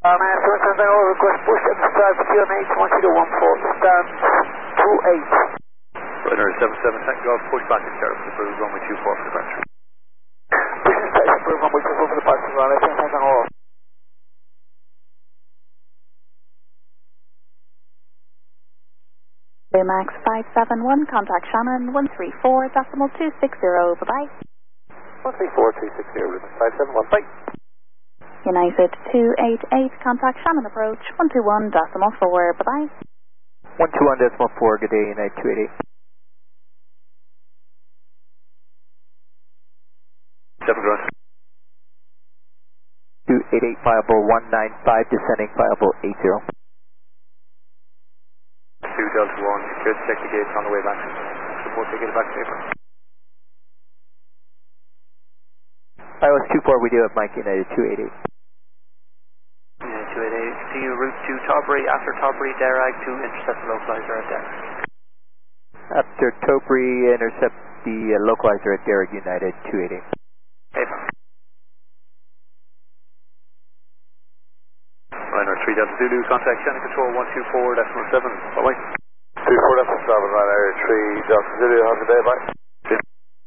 Stand Tango, request push and start QNH 1014, stand 28. Runner 77 Tango, push back and start up the approved runway 24 for departure. Push and start approved runway 24 for departure, runway 77 Tango. Max 571, contact Shannon 134.260, bye-bye. 134.260, 571, bye. United 288, contact Shannon approach 121.4, bye-bye. 121.4, good day, United 288. 7 ground. 288, viable 195, descending viable 80. 2 Delta 1, secure to check the gates on the way back. Support to get it back to paper. iOS 24, we do have Mike United 288. United 288, continue route to Tawbury, after Tawbury, Derag to intercept the localizer at Derag. After Tawbury, intercept the localizer at Derag United 288. Paper. Runner 3 Delta Zulu, contact Shannon Control 124.7, bye-bye. 24.7, runner 3 Delta Zulu, have a good day, bye.